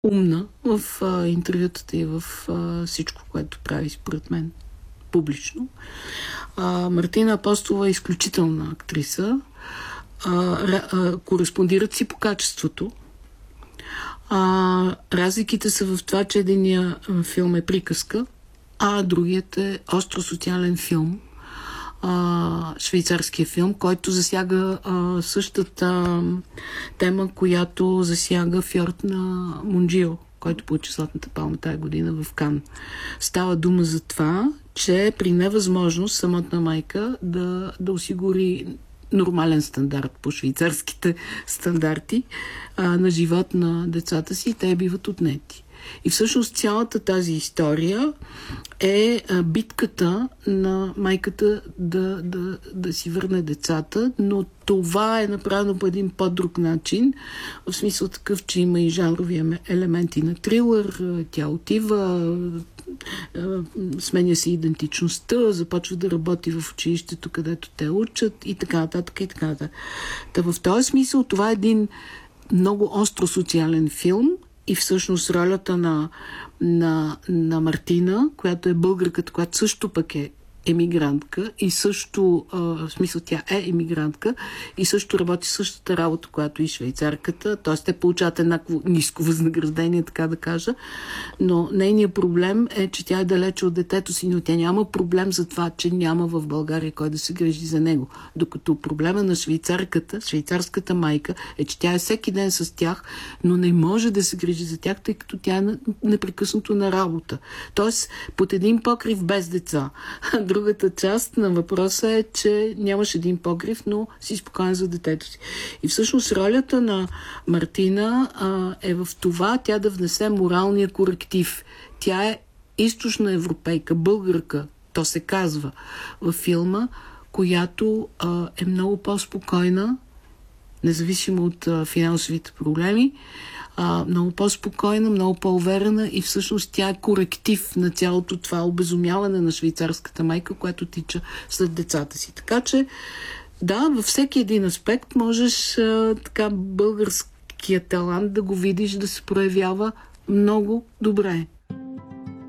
умна в интервютата и в всичко, което прави, според мен, публично. Мартина Апостолова е изключителна актриса. Кореспондират си по качеството. Разликите са в това, че единия филм е приказка, а другият е остро социален филм. Швейцарския филм, който засяга същата тема, която засяга Фьорд на Монджио, който получи Златната палма тая година в Кан. Става дума за това, че при невъзможност самотна майка да осигури нормален стандарт по швейцарските стандарти на живот на децата си, те биват отнети. И всъщност цялата тази история е битката на майката да си върне децата, но това е направено по един по-друг начин, в смисъл такъв, че има и жанрови елементи на трилър, тя отива, сменя се идентичността, започва да работи в училището, където те учат и така нататък и така нататък. Та в този смисъл това е един много остро социален филм и всъщност ролята на Мартина, която е българката, която също пък е емигрантка и също, в смисъл тя е емигрантка и също работи същата работа, която и швейцарката, т.е. те получават еднакво ниско възнаграждение, така да кажа, но нейният проблем е, че тя е далече от детето си, но тя няма проблем за това, че няма в България кой да се грижи за него. Докато проблема на швейцарската майка е, че тя е всеки ден с тях, но не може да се грижи за тях, тъй като тя е непрекъснато на работа. Тоест, под един покрив без деца. Другата част на въпроса е, че нямаш един покрив, но си спокоен за детето си. И всъщност ролята на Мартина е в това тя да внесе моралния коректив. Тя е източна европейка, българка, то се казва във филма, която е много по-спокойна, независимо от финансовите проблеми, много по-спокойна, много по-уверена и всъщност тя е коректив на цялото това обезумяване на швейцарската майка, което тича след децата си. Така че, да, във всеки един аспект можеш така българския талант да го видиш, да се проявява много добре.